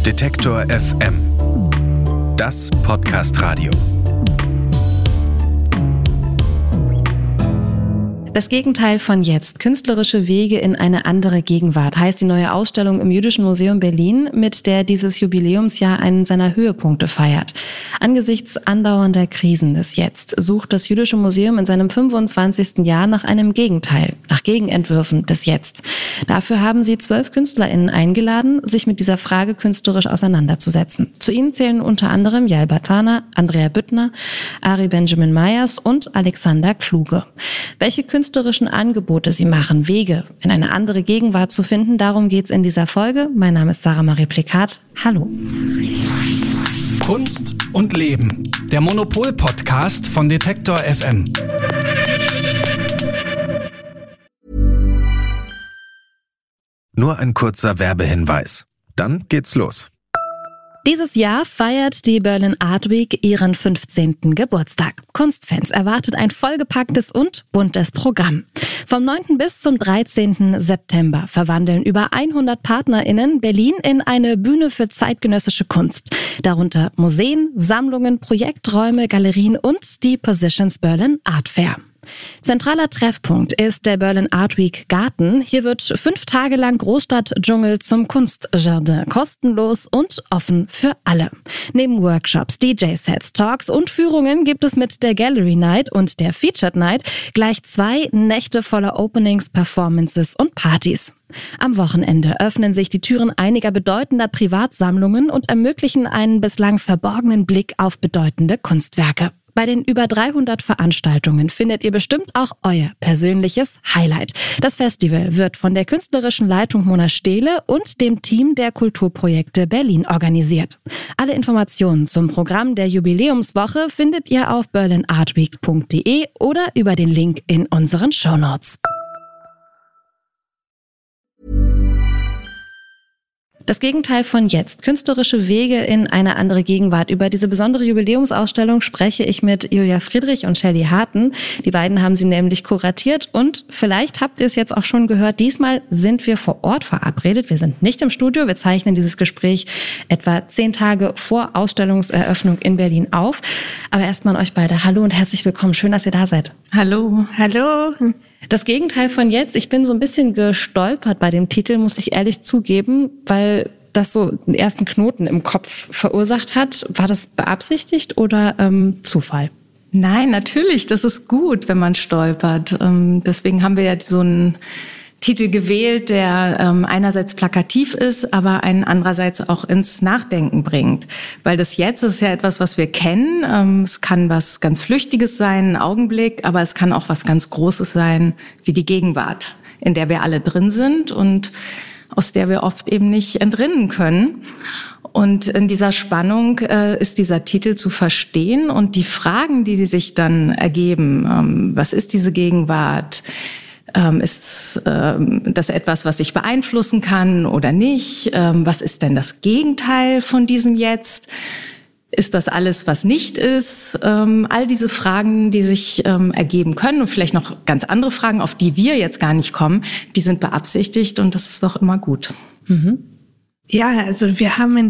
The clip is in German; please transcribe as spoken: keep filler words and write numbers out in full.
Detektor F M. Das Podcast-Radio. Das Gegenteil von jetzt. Künstlerische Wege in eine andere Gegenwart heißt die neue Ausstellung im Jüdischen Museum Berlin, mit der dieses Jubiläumsjahr einen seiner Höhepunkte feiert. Angesichts andauernder Krisen des Jetzt sucht das Jüdische Museum in seinem fünfundzwanzigsten Jahr nach einem Gegenteil, nach Gegenentwürfen des Jetzt. Dafür haben sie zwölf KünstlerInnen eingeladen, sich mit dieser Frage künstlerisch auseinanderzusetzen. Zu ihnen zählen unter anderem Yael Bartana, Andrea Büttner, Ari Benjamin Meyers und Alexander Kluge. Welche künstlerischen Angebote sie machen, Wege in eine andere Gegenwart zu finden, darum geht's in dieser Folge. Mein Name ist Sarah Marie Plikat. Hallo. Kunst und Leben. Der Monopol-Podcast von Detektor F M. Nur ein kurzer Werbehinweis. Dann geht's los. Dieses Jahr feiert die Berlin Art Week ihren fünfzehnten Geburtstag. Kunstfans erwartet ein vollgepacktes und buntes Programm. Vom neunten bis zum dreizehnten September verwandeln über hundert PartnerInnen Berlin in eine Bühne für zeitgenössische Kunst. Darunter Museen, Sammlungen, Projekträume, Galerien und die Positions Berlin Art Fair. Zentraler Treffpunkt ist der Berlin Art Week Garten. Hier wird fünf Tage lang Großstadtdschungel zum Kunstjardin, kostenlos und offen für alle. Neben Workshops, D J-Sets, Talks und Führungen gibt es mit der Gallery Night und der Featured Night gleich zwei Nächte voller Openings, Performances und Partys. Am Wochenende öffnen sich die Türen einiger bedeutender Privatsammlungen und ermöglichen einen bislang verborgenen Blick auf bedeutende Kunstwerke. Bei den über dreihundert Veranstaltungen findet ihr bestimmt auch euer persönliches Highlight. Das Festival wird von der künstlerischen Leitung Mona Stehle und dem Team der Kulturprojekte Berlin organisiert. Alle Informationen zum Programm der Jubiläumswoche findet ihr auf berlin art week punkt de oder über den Link in unseren Shownotes. Das Gegenteil von jetzt. Künstlerische Wege in eine andere Gegenwart. Über diese besondere Jubiläumsausstellung spreche ich mit Julia Friedrich und Shelley Harten. Die beiden haben sie nämlich kuratiert und vielleicht habt ihr es jetzt auch schon gehört, diesmal sind wir vor Ort verabredet. Wir sind nicht im Studio, wir zeichnen dieses Gespräch etwa zehn Tage vor Ausstellungseröffnung in Berlin auf. Aber erstmal an euch beide. Hallo und herzlich willkommen. Schön, dass ihr da seid. Hallo. Hallo. Das Gegenteil von jetzt. Ich bin so ein bisschen gestolpert bei dem Titel, muss ich ehrlich zugeben, weil das so den ersten Knoten im Kopf verursacht hat. War das beabsichtigt oder ähm, Zufall? Nein, natürlich. Das ist gut, wenn man stolpert. Ähm, deswegen haben wir ja so einen Titel gewählt, der ähm, einerseits plakativ ist, aber einen andererseits auch ins Nachdenken bringt. Weil das Jetzt ist ja etwas, was wir kennen. Ähm, es kann was ganz Flüchtiges sein, ein Augenblick, aber es kann auch was ganz Großes sein, wie die Gegenwart, in der wir alle drin sind und aus der wir oft eben nicht entrinnen können. Und in dieser Spannung äh, ist dieser Titel zu verstehen und die Fragen, die, die sich dann ergeben, ähm, was ist diese Gegenwart? Ähm, ist ähm, das etwas, was ich beeinflussen kann oder nicht? Ähm, was ist denn das Gegenteil von diesem Jetzt? Ist das alles, was nicht ist? Ähm, all diese Fragen, die sich ähm, ergeben können und vielleicht noch ganz andere Fragen, auf die wir jetzt gar nicht kommen, die sind beabsichtigt und das ist doch immer gut. Mhm. Ja, also wir haben in